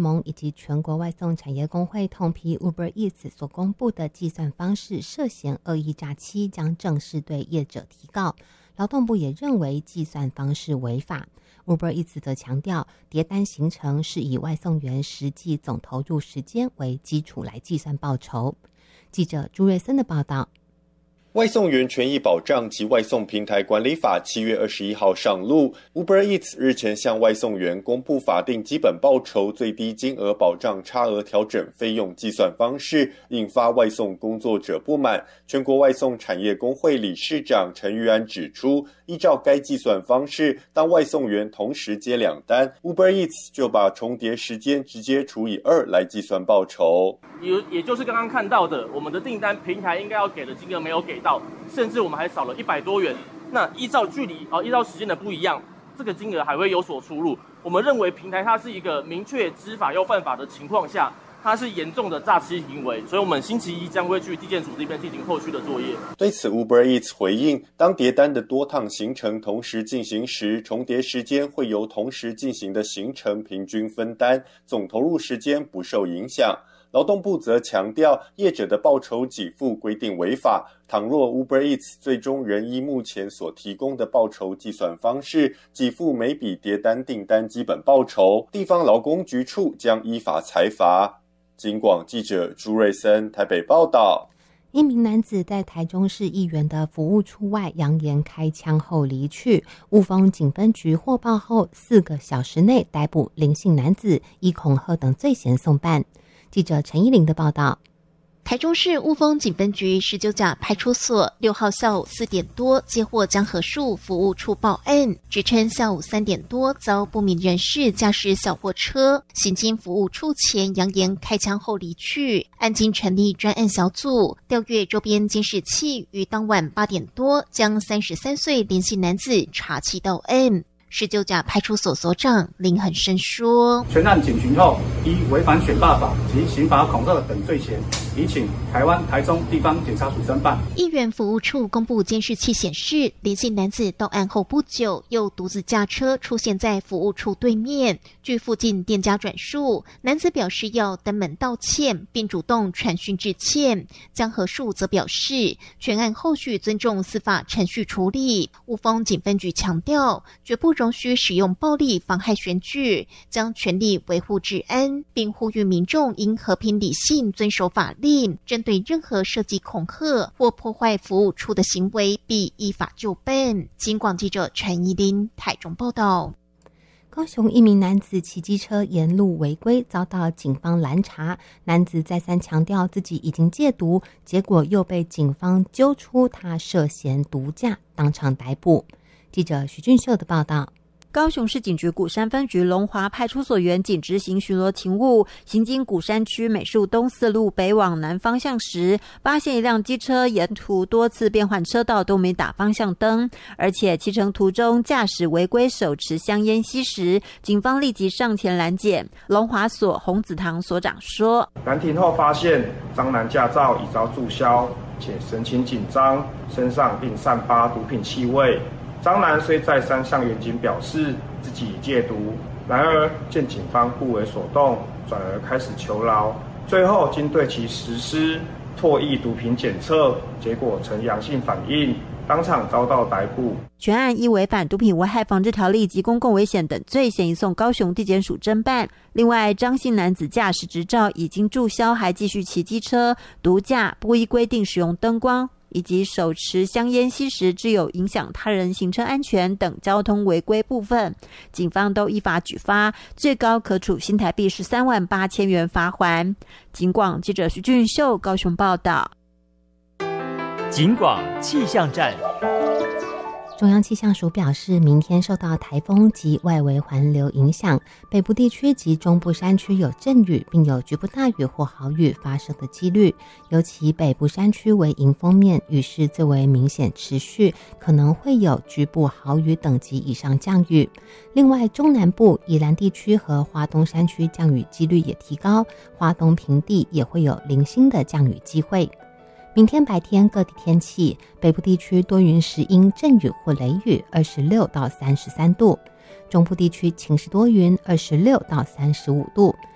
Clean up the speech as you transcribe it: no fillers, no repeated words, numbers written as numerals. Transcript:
盟以及全国外送产业工会痛批 Uber Eats 所公布的计算方式涉嫌恶意诈欺，将正式对业者提告。劳动部也认为计算方式违法。Uber Eats 则强调，叠单行程是以外送员实际总投入时间为基础来计算报酬。记者朱瑞森的报道。 外送员权益保障及外送平台管理法7月21号上路。Uber Eats 日前向外送员公布法定基本报酬最低金额保障差额调整费用计算方式，引发外送工作者不满。全国外送产业工会理事长陈玉安指出，依照该计算方式，当外送员同时接2单， Uber Eats 就把重叠时间直接除以2来计算报酬。 也就是刚刚看到的，我们的订单平台应该要给的金额没有给到，甚至我们还少了100多元。那依照距离依照时间的不一样，这个金额还会有所出入。我们认为平台它是一个明确知法又犯法的情况下，它是严重的诈欺行为，所以我们星期一将会去地检署这边进行后续的作业。 对此 Uber Eats 回应，当叠单的多趟行程同时进行时，重叠时间会由同时进行的行程平均分担，总投入时间不受影响。劳动部则强调，业者的报酬给付规定违法，倘若 Uber Eats 最终仍依目前所提供的报酬计算方式给付每笔叠单订单基本报酬，地方劳工局处将依法裁罚。警广记者朱瑞森台北报道。 一名男子在台中市议员的服务处外扬言开枪后离去，雾峰警分局获报后4个小时内逮捕林姓男子，以恐吓等罪嫌送办。记者陈依玲的报道。 台中市雾峰警分局19甲派出所6号下午4点多接获江河树服务处报案，指称下午3点多遭不明人士驾驶小货车行经服务处前扬言开枪后离去。案经成立专案小组调阅周边监视器，于当晚8点多将33岁林姓男子查缉到案。19甲派出所所长林恒生说， 全案警询后，依违反选罢法及刑罚恐吓等罪嫌，已请台湾台中地方检察署侦办。 议员服务处公布监视器显示，林姓男子到案后不久，又独自驾车出现在服务处对面。据附近店家转述，男子表示要登门道歉，并主动传讯致歉。江河树则表示，全案后续尊重司法程序处理。雾峰警分局强调，绝不容许使用暴力妨害选举，将全力维护治安，并呼吁民众应和平理性遵守法令，针对任何涉及恐吓或破坏服务处的行为，必依法就办。警广记者陈怡琳台中报道。 高雄一名男子骑机车沿路违规，遭到警方拦查。男子再三强调自己已经戒毒，结果又被警方揪出他涉嫌毒驾，当场逮捕。记者徐俊秀的报道。 高雄市警局鼓山分局龙华派出所员警执行巡逻勤务，行经鼓山区美术东4路北往南方向时，发现一辆机车沿途多次变换车道都没打方向灯，而且骑乘途中驾驶违规手持香烟吸食，警方立即上前拦截。龙华所洪子堂所长说， 拦停后发现张男驾照已遭注销，且神情紧张，身上并散发毒品气味。张男虽再三向员警表示自己已戒毒，然而见警方不为所动，转而开始求饶。最后经对其实施唾液毒品检测，结果呈阳性反应，当场遭到逮捕。 全案依违反毒品危害防治条例及公共危险等罪嫌移送高雄地检署侦办。另外，张姓男子驾驶执照已经注销，还继续骑机车，毒驾、不依规定使用灯光以及手持香烟吸食致有影响他人行车安全等交通违规部分，警方都依法举发，最高可处新台币138000元罚锾。警广记者徐俊秀高雄报道。 警广气象站。 中央气象署表示，明天受到台风及外围环流影响，北部地区及中部山区有阵雨，并有局部大雨或豪雨发生的几率。尤其北部山区为迎风面，雨势最为明显持续，可能会有局部豪雨等级以上降雨。另外，中南部宜兰地区和花东山区降雨几率也提高，花东平地也会有零星的降雨机会。明天白天各地天气，北部地区多云时阴阵雨或雷雨，26到33度；中部地区晴时多云，26到35度；